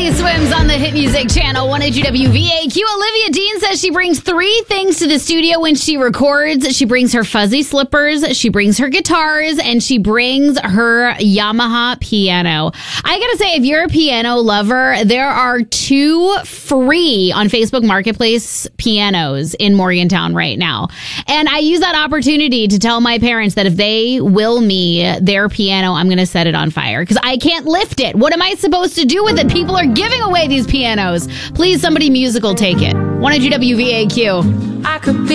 Teddy Swims on the Hit Music Channel, 102 WVAQ. Olivia Dean says she brings 3 things to the studio when she records. She brings her fuzzy slippers, she brings her guitars, and she brings her Yamaha piano. I gotta say, if you're a piano lover, there are 2 free on Facebook Marketplace pianos in Morgantown right now. And I use that opportunity to tell my parents that if they will me their piano, I'm gonna set it on fire because I can't lift it. What am I supposed to do with it? People are giving away these pianos. Please, somebody musical take it. 102 WVAQ.